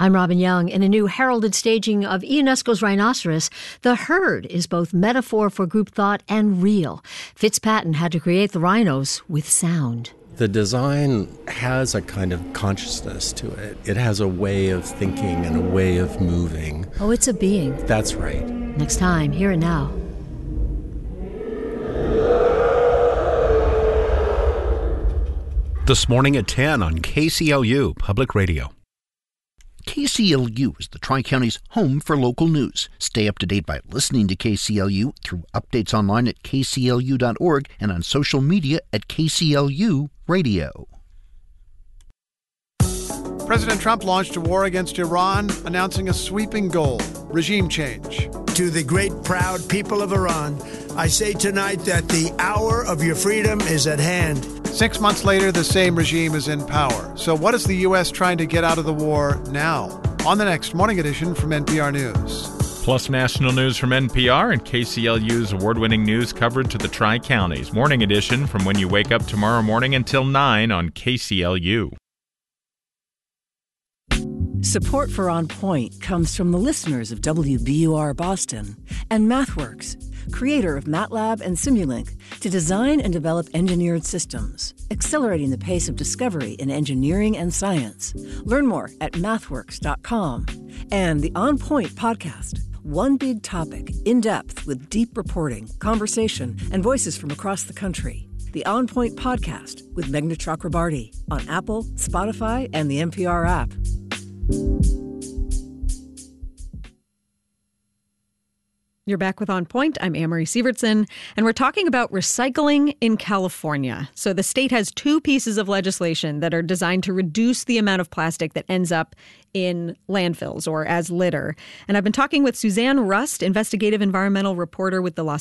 I'm Robin Young. In a new heralded staging of Ionesco's Rhinoceros, the herd is both metaphor for group thought and real. Fitzpatrick had to create the rhinos with sound. The design has a kind of consciousness to it. It has a way of thinking and a way of moving. Oh, it's a being. That's right. Next time, Here and Now. This morning at 10 on KCLU Public Radio. KCLU is the Tri-County's home for local news. Stay up to date by listening to KCLU through updates online at kclu.org and on social media at KCLU Radio. President Trump launched a war against Iran, announcing a sweeping goal: regime change. To the great, proud people of Iran, I say tonight that the hour of your freedom is at hand. 6 months later, the same regime is in power. So what is the U.S. trying to get out of the war now? On the next Morning Edition from NPR News. Plus national news from NPR and KCLU's award-winning news coverage of the Tri-Counties. Morning Edition from when you wake up tomorrow morning until 9 on KCLU. Support for On Point comes from the listeners of WBUR Boston and MathWorks, creator of MATLAB and Simulink, to design and develop engineered systems, accelerating the pace of discovery in engineering and science. Learn more at mathworks.com. And the On Point podcast, one big topic, in depth with deep reporting, conversation, and voices from across the country. The On Point podcast with Meghna Chakrabarty on Apple, Spotify, and the NPR app. You're back with On Point. I'm Amory Sievertson, and we're talking about recycling in California. So the state has two pieces of legislation that are designed to reduce the amount of plastic that ends up in landfills or as litter. And I've been talking with Suzanne Rust, investigative environmental reporter with the Los